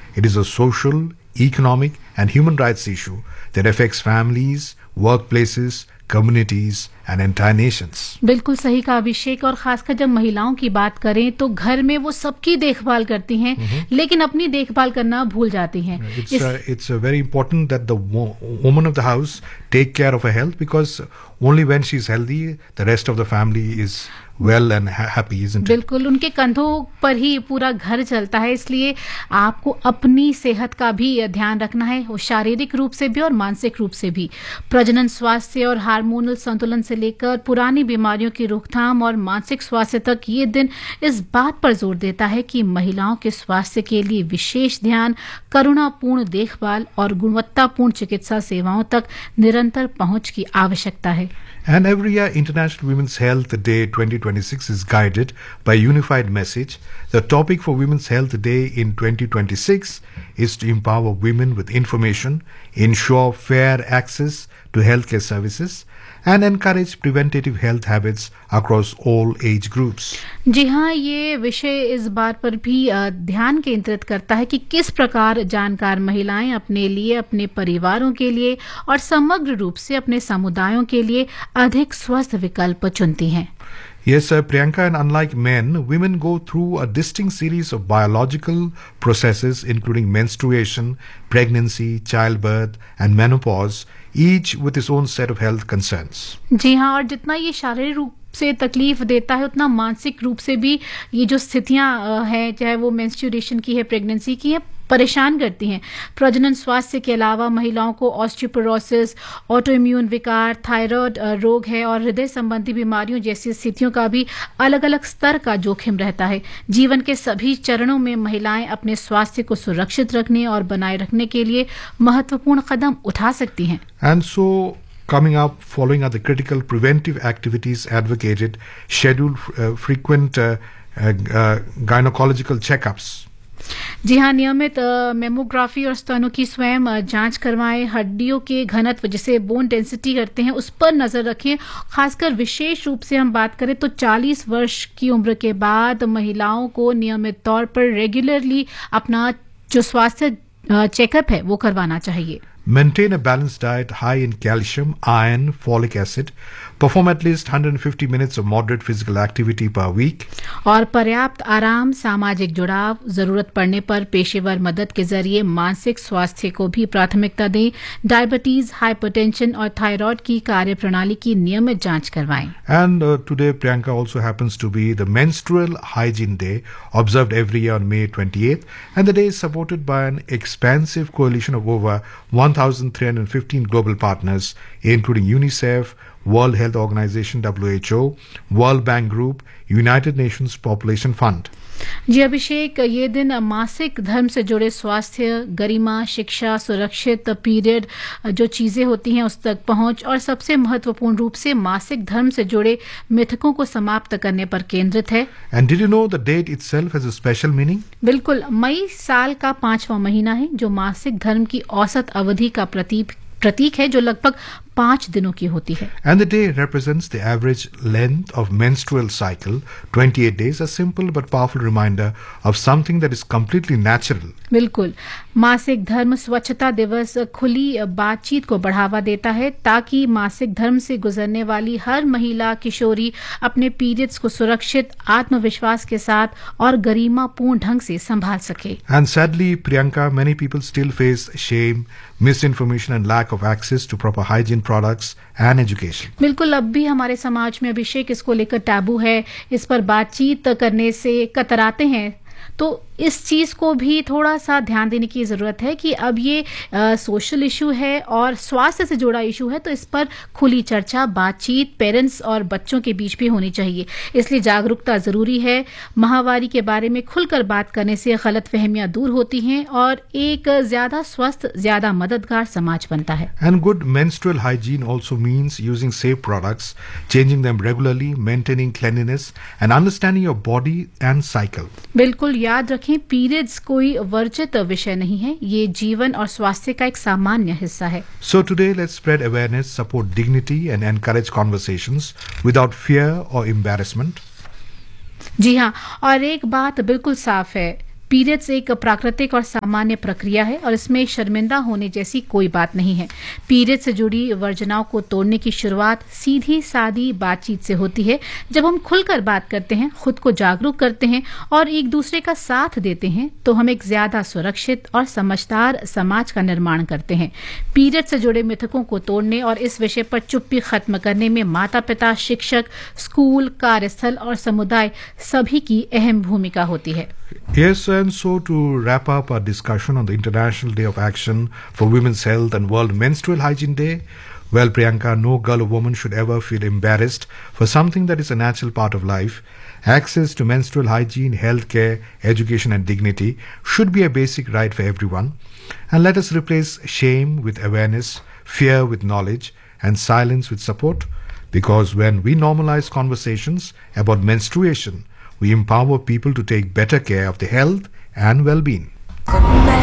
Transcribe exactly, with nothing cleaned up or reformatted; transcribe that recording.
It is a social, economic, and human rights issue that affects families, workplaces, communities and entire nations. बिल्कुल सही कहा अभिषेक, और खासकर जब महिलाओं की बात करें तो घर में वो सबकी देखभाल करती हैं, mm-hmm. लेकिन अपनी देखभाल करना भूल जाती हैं. It's इस... uh, it's uh, very important that the wo- woman of the house take care of her health, because only when she is healthy the rest of the family is well and ha- happy, isn't it? बिल्कुल, उनके कंधों पर ही पूरा घर चलता है, इसलिए आपको अपनी सेहत का भी ध्यान रखना है, वो शारीरिक रूप से भी और मानसिक रूप से भी. प्रजनन स्वास्थ्य और हार्मोनल संतुलन से लेकर पुरानी बीमारियों की रोकथाम और मानसिक स्वास्थ्य तक ये दिन इस बात पर जोर देता है कि महिलाओं के स्वास्थ्य के लिए विशेष ध्यान, करुणापूर्ण देखभाल और गुणवत्तापूर्ण चिकित्सा सेवाओं तक निरंतर पहुंच की आवश्यकता है. And every year, International Women's Health Day twenty twenty-six is guided by a unified message. The topic for Women's Health Day in twenty twenty-six is to empower women with information, ensure fair access to healthcare services, and encourage preventative health habits across all age groups. जी हाँ, ये विषय इस बात पर भी ध्यान केंद्रित करता है कि किस प्रकार जानकार महिलाएं अपने लिए, अपने परिवारों के लिए और समग्र रूप से अपने समुदायों के लिए अधिक स्वस्थ विकल्प चुनती हैं. Yes, uh, Priyanka, and unlike men, women go through a distinct series of biological processes, including menstruation, pregnancy, childbirth, and menopause, each with its own set of health concerns. जी हाँ, और जितना ये शारीरिक रूप से तकलीफ देता है उतना मानसिक रूप से भी ये जो स्थितियां हैं, चाहे वो मेंस्ट्रुएशन की है, प्रेगनेंसी की है, परेशान करती हैं. प्रजनन स्वास्थ्य के अलावा महिलाओं को ऑस्टियोपोरोसिस, ऑटोइम्यून विकार, थायराइड रोग है और हृदय संबंधी बीमारियों जैसी स्थितियों का भी अलग अलग स्तर का जोखिम रहता है. जीवन के सभी चरणों में महिलाएं अपने स्वास्थ्य को सुरक्षित रखने और बनाए रखने के लिए महत्वपूर्ण कदम उठा सकती हैं. And so coming up, following are the critical preventive activities advocated, schedule uh, frequent uh, uh, uh, gynecological checkups. जी हाँ, नियमित मेमोग्राफी और स्तनों की स्वयं जांच करवाएं. हड्डियों के घनत्व जिसे बोन डेंसिटी करते हैं उस पर नजर रखें. खासकर विशेष रूप से हम बात करें तो चालीस वर्ष की उम्र के बाद महिलाओं को नियमित तौर पर रेगुलरली अपना जो स्वास्थ्य चेकअप है वो करवाना चाहिए. Maintain a balanced diet high in calcium, iron, folic acid. Perform at least one hundred fifty minutes of moderate physical activity per week. और पर्याप्त आराम, सामाजिक जुड़ाव, जरूरत पड़ने पर पेशेवर मदद के जरिए मानसिक स्वास्थ्य को भी प्राथमिकता दें. डायबिटीज, हाइपरटेंशन और थायराइड की कार्यप्रणाली की नियमित जांच करवाएं. And uh, today, Priyanka, also happens to be the Menstrual Hygiene Day, observed every year on May twenty-eighth, and the day is supported by an expansive coalition of over one thousand three hundred fifteen global partners, including UNICEF, World Health Organization W H O, World Bank Group, United Nations Population Fund. जी अभिषेक, ये दिन मासिक धर्म से जुड़े स्वास्थ्य, गरिमा, शिक्षा, सुरक्षित period जो चीजें होती हैं उस तक पहुंच और सबसे महत्वपूर्ण रूप से मासिक धर्म से जुड़े मिथकों को समाप्त करने पर केंद्रित है. And did you know the date itself has a special meaning? बिल्कुल, मई साल का पांचवा महीना है जो मासिक धर्म की औसत अवधि का प्रतीक प्रतीक है जो लगभग पांच दिनों की होती है. And the day represents the average length of menstrual cycle, twenty-eight days, a simple but powerful reminder of something that is completely natural. बिल्कुल, मासिक धर्म स्वच्छता दिवस खुली बातचीत को बढ़ावा देता है ताकि मासिक धर्म से गुजरने वाली हर महिला, किशोरी अपने पीरियड्स को सुरक्षित, आत्मविश्वास के साथ और गरिमापूर्ण ढंग से संभाल सके. And sadly, Priyanka, many people still face shame, misinformation and lack of access to proper hygiene products and education. बिल्कुल, अब भी हमारे समाज में अभिषेक इसको लेकर टैबू है. इस पर बातचीत करने से कतराते हैं. तो इस चीज को भी थोड़ा सा ध्यान देने की जरूरत है कि अब ये आ, सोशल इशू है और स्वास्थ्य से जुड़ा इशू है, तो इस पर खुली चर्चा, बातचीत पेरेंट्स और बच्चों के बीच भी होनी चाहिए. इसलिए जागरूकता जरूरी है. महामारी के बारे में खुलकर बात करने से गलतफहमियां दूर होती हैं और एक ज्यादा स्वस्थ, ज्यादा मददगार समाज बनता है. And good menstrual hygiene also means using safe products, changing them regularly, maintaining cleanliness and understanding your body and cycle. बिल्कुल, याद रखें, पीरियड्स कोई वर्जित विषय नहीं है, ये जीवन और स्वास्थ्य का एक सामान्य हिस्सा है. So today let's spread awareness, support dignity and encourage conversations without fear or embarrassment. जी हाँ, और एक बात बिल्कुल साफ है, पीरियड्स एक प्राकृतिक और सामान्य प्रक्रिया है और इसमें शर्मिंदा होने जैसी कोई बात नहीं है। पीरियड से जुड़ी वर्जनाओं को तोड़ने की शुरुआत सीधी सादी बातचीत से होती है। जब हम खुलकर बात करते हैं, खुद को जागरूक करते हैं और एक दूसरे का साथ देते हैं तो हम एक ज्यादा सुरक्षित और समझदार समाज का निर्माण करते हैं। पीरियड से जुड़े मिथकों को तोड़ने और इस विषय पर चुप्पी खत्म करने में माता पिता, शिक्षक, स्कूल, कार्यस्थल और समुदाय सभी की अहम भूमिका होती है। Yes, and so to wrap up our discussion on the International Day of Action for Women's Health and World Menstrual Hygiene Day, well, Priyanka, no girl or woman should ever feel embarrassed for something that is a natural part of life. Access to menstrual hygiene, healthcare, education and dignity should be a basic right for everyone. And let us replace shame with awareness, fear with knowledge, and silence with support. Because when we normalize conversations about menstruation, we empower people to take better care of their health and well-being.